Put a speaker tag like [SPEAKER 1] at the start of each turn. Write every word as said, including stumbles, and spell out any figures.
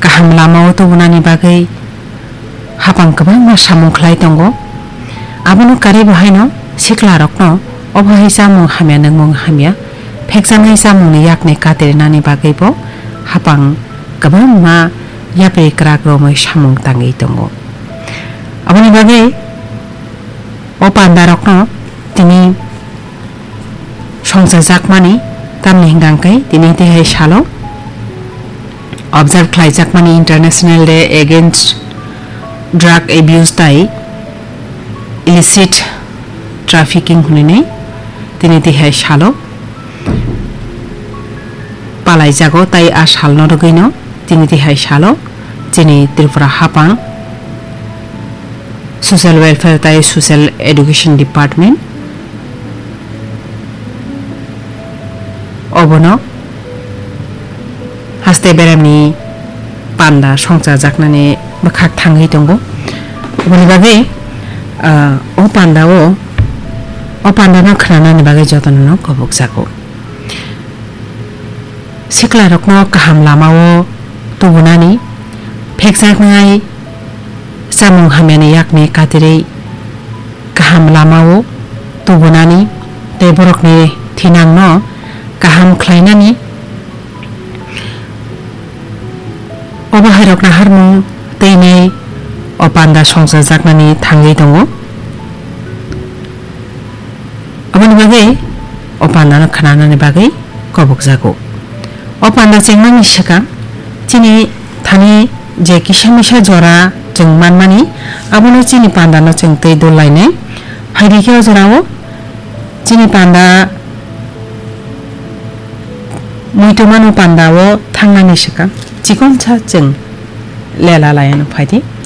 [SPEAKER 1] गाहाम लामाव तबनानि बागै हाबां गोबां मा सामुं खालाय दङ आबनो कारे बहायनो सिख्ला रकनो अबहाय जामुं हामिया नों मुं हामिया फेकजानाय जामुंनि याकने कादेरनानि बागैबो हाबां गोबां मा याब्रे क्राग्रमै सामुं ताङै दङ आबनि बागै o pandarokno tini songsa jakmani tamni hingangkai tini tehai salo observe khlai jakmani International Day Against Drug Abuse dai illicit trafficking hunine tini tehai salo palai jago tai a salno rogaino tini tehai salo jini Tripura hapang Social Welfare tai Social Education Department obono haste beramni panda songsa jaknani bakhak thangai tongo oboni bagai o panda o o panda no khanani bagai jotono no kobok jago sikla rokno kaham lamao tubunani phekjaknai samung hamyani yakni kadirei kaham lamao tubunani tei borokni thinangno kaham khlainani obahairokna harmung teinei opanda songsa jaknani thangai tongo aboni bagai opanda no khananani bagai kobok jago opanda jengmani saka chini thani je kisa misa jora jeng manmani abono chini panda no jeng tei dolaine hairikeo jorao chini panda muitomano panda o thangnani saka chikoncha jeng lela layano phaidi